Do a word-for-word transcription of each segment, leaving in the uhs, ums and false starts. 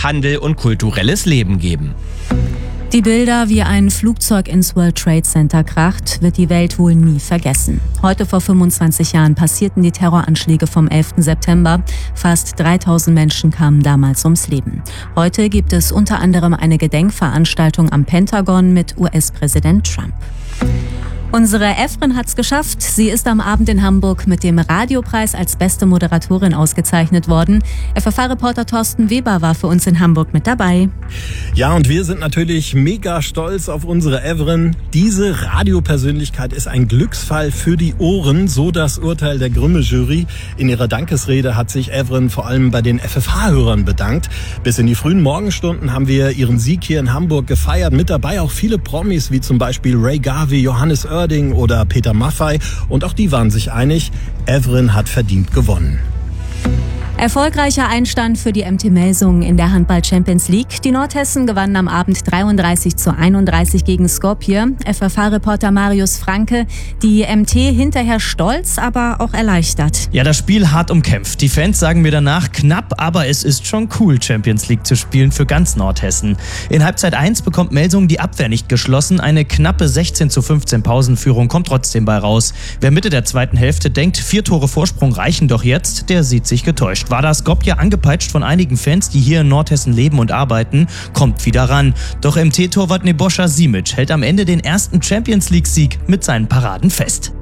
wird Handel und kulturelles Leben geben. Die Bilder, wie ein Flugzeug ins World Trade Center kracht, wird die Welt wohl nie vergessen. Heute vor fünfundzwanzig Jahren passierten die Terroranschläge vom elften September. Fast dreitausend Menschen kamen damals ums Leben. Heute gibt es unter anderem eine Gedenkveranstaltung am Pentagon mit U S-Präsident Trump. Unsere Evren hat's geschafft. Sie ist am Abend in Hamburg mit dem Radiopreis als beste Moderatorin ausgezeichnet worden. F F H-Reporter Thorsten Weber war für uns in Hamburg mit dabei. Ja, und wir sind natürlich mega stolz auf unsere Evren. Diese Radiopersönlichkeit ist ein Glücksfall für die Ohren, so das Urteil der Grimme-Jury. In ihrer Dankesrede hat sich Evren vor allem bei den F F H-Hörern bedankt. Bis in die frühen Morgenstunden haben wir ihren Sieg hier in Hamburg gefeiert. Mit dabei auch viele Promis, wie zum Beispiel Ray Garvey, Johannes Oerding oder Peter Maffay. Und auch die waren sich einig, Evren hat verdient gewonnen. Erfolgreicher Einstand für die M T Melsungen in der Handball-Champions League. Die Nordhessen gewannen am Abend dreiunddreißig zu einunddreißig gegen Skopje. F F H-Reporter Marius Franke, die M T hinterher stolz, aber auch erleichtert. Ja, das Spiel hart umkämpft. Die Fans sagen mir danach knapp, aber es ist schon cool, Champions League zu spielen für ganz Nordhessen. In Halbzeit eins bekommt Melsungen die Abwehr nicht geschlossen. Eine knappe sechzehn zu fünfzehn Pausenführung kommt trotzdem bei raus. Wer Mitte der zweiten Hälfte denkt, vier Tore Vorsprung reichen doch jetzt, der sieht sich getäuscht. War das Skopje angepeitscht von einigen Fans, die hier in Nordhessen leben und arbeiten, kommt wieder ran. Doch M T-Torwart Nebojša Simic hält am Ende den ersten Champions-League-Sieg mit seinen Paraden fest.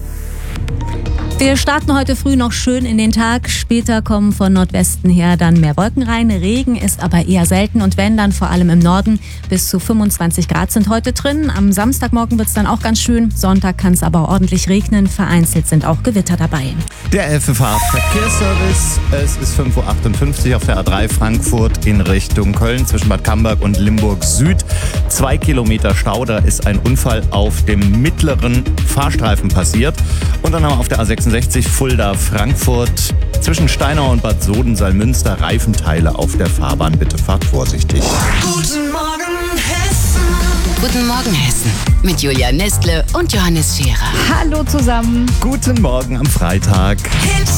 Wir starten heute früh noch schön in den Tag. Später kommen von Nordwesten her dann mehr Wolken rein. Regen ist aber eher selten und wenn, dann vor allem im Norden. Bis zu fünfundzwanzig Grad sind heute drin. Am Samstagmorgen wird es dann auch ganz schön. Sonntag kann es aber ordentlich regnen. Vereinzelt sind auch Gewitter dabei. Der F F H-Verkehrsservice. Es ist fünf Uhr achtundfünfzig auf der A drei Frankfurt in Richtung Köln zwischen Bad Camberg und Limburg Süd. Zwei Kilometer Stau, da ist ein Unfall auf dem mittleren Fahrstreifen passiert. Und dann haben wir auf der A sechsundsechzig Fulda-Frankfurt zwischen Steinau und Bad Soden-Salmünster Reifenteile auf der Fahrbahn. Bitte fahrt vorsichtig. Guten Morgen Hessen. Guten Morgen Hessen. Mit Julia Nestle und Johannes Scherer. Hallo zusammen. Guten Morgen am Freitag. Hits